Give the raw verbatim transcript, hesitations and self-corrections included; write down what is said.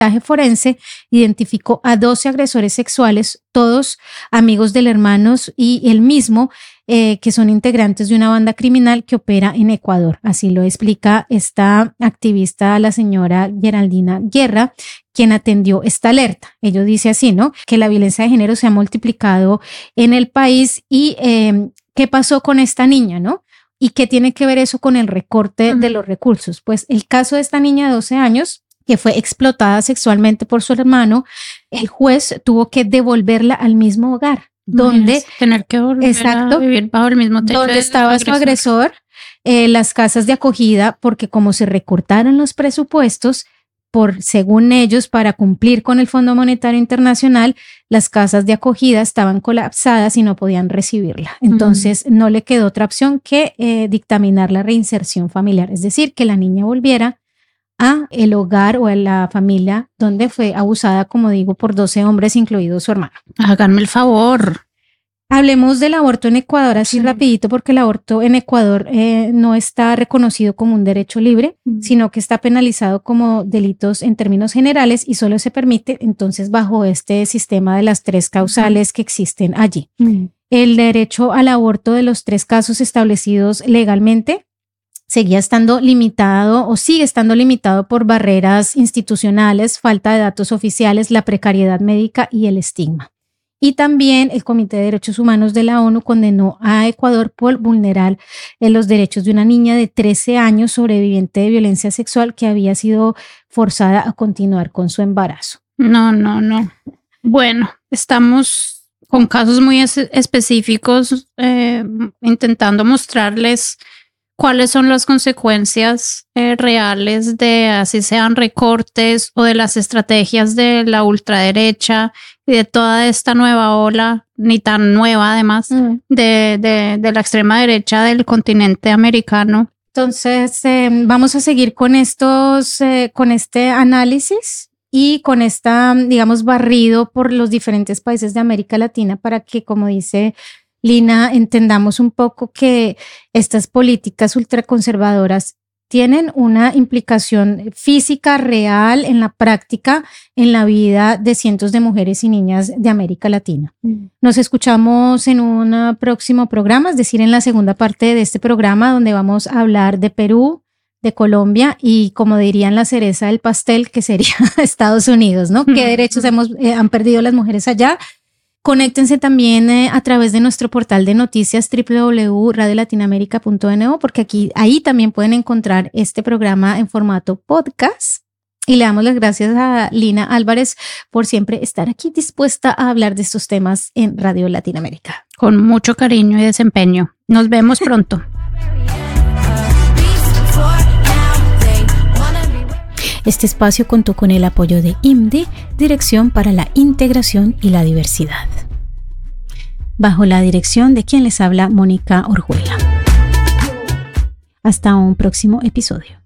forense identificó a doce agresores sexuales, todos amigos del hermano y él mismo, eh, que son integrantes de una banda criminal que opera en Ecuador. Así lo explica esta activista, la señora Geraldina Guerra, quien atendió esta alerta. Ello dice así, ¿no? Que la violencia de género se ha multiplicado en el país y eh, ¿qué pasó con esta niña, no? ¿Y qué tiene que ver eso con el recorte uh-huh. de los recursos? Pues el caso de esta niña de doce años, que fue explotada sexualmente por su hermano, el juez tuvo que devolverla al mismo hogar, donde es tener que volver exacto, a vivir bajo el mismo techo donde estaba su agresor, eh, las casas de acogida, porque como se recortaron los presupuestos, por según ellos, para cumplir con el Fondo Monetario Internacional, las casas de acogida estaban colapsadas y no podían recibirla. Entonces, uh-huh. no le quedó otra opción que eh, dictaminar la reinserción familiar, es decir, que la niña volviera a el hogar o a la familia donde fue abusada, como digo, por doce hombres, incluido su hermano. Háganme el favor. Hablemos del aborto en Ecuador así sí. rapidito, porque el aborto en Ecuador eh, no está reconocido como un derecho libre, mm. sino que está penalizado como delitos en términos generales y solo se permite entonces bajo este sistema de las tres causales mm. que existen allí. Mm. El derecho al aborto de los tres casos establecidos legalmente seguía estando limitado o sigue estando limitado por barreras institucionales, falta de datos oficiales, la precariedad médica y el estigma. Y también el Comité de Derechos Humanos de la ONU condenó a Ecuador por vulnerar eh, los derechos de una niña de trece años sobreviviente de violencia sexual que había sido forzada a continuar con su embarazo. No, no, no. Bueno, estamos con casos muy es- específicos eh, intentando mostrarles cuáles son las consecuencias eh, reales de así sean recortes o de las estrategias de la ultraderecha y de toda esta nueva ola, ni tan nueva además, mm. de, de, de la extrema derecha del continente americano. Entonces, eh, vamos a seguir con estos, eh, con este análisis y con esta, digamos, barrido por los diferentes países de América Latina para que, como dice Lina, entendamos un poco que estas políticas ultraconservadoras tienen una implicación física real en la práctica, en la vida de cientos de mujeres y niñas de América Latina. Mm. Nos escuchamos en un próximo programa, es decir, en la segunda parte de este programa, donde vamos a hablar de Perú, de Colombia y, como dirían, la cereza del pastel, que sería Estados Unidos, ¿no? Mm. ¿Qué derechos hemos, eh, han perdido las mujeres allá? Conéctense también eh, a través de nuestro portal de noticias doble u doble u doble u punto radio latinoamerica punto n o, porque aquí, ahí también pueden encontrar este programa en formato podcast. Y le damos las gracias a Lina Álvarez por siempre estar aquí dispuesta a hablar de estos temas en Radio Latinoamérica. Con mucho cariño y desempeño. Nos vemos pronto. Este espacio contó con el apoyo de I M D I, Dirección para la Integración y la Diversidad, bajo la dirección de quien les habla, Mónica Orjuela. Hasta un próximo episodio.